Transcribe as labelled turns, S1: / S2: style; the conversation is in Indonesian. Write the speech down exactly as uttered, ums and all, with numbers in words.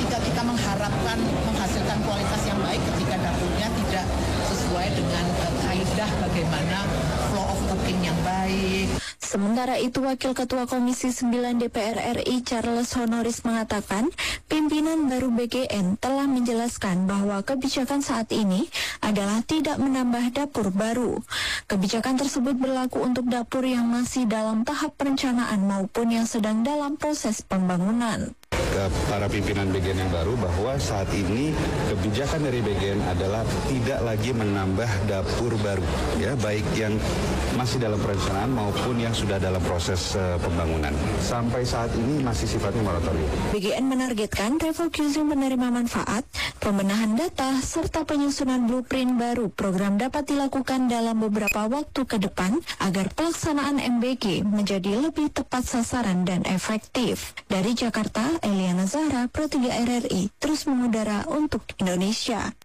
S1: ketika kita mengharapkan menghasilkan kualitas yang baik ketika dapurnya tidak sesuai dengan uh, kaidah bagaimana flow of cooking yang baik.
S2: Sementara itu, Wakil Ketua Komisi sembilan D P R R I Charles Honoris mengatakan, pimpinan baru B G N telah menjelaskan bahwa kebijakan saat ini adalah tidak menambah dapur baru. Kebijakan tersebut berlaku untuk dapur yang masih dalam tahap perencanaan maupun yang sedang dalam proses pembangunan.
S3: Ke para pimpinan B G N yang baru bahwa saat ini kebijakan dari B G N adalah tidak lagi menambah dapur baru, ya, baik yang masih dalam perencanaan maupun yang sudah dalam proses uh, pembangunan. Sampai saat ini masih sifatnya moratorium.
S2: B G N menargetkan refocusing penerima manfaat, pembenahan data, serta penyusunan blueprint baru program dapat dilakukan dalam beberapa waktu ke depan agar pelaksanaan M B G menjadi lebih tepat sasaran dan efektif. Dari Jakarta, Eliana Zahra, Pro tiga R R I, terus mengudara untuk Indonesia.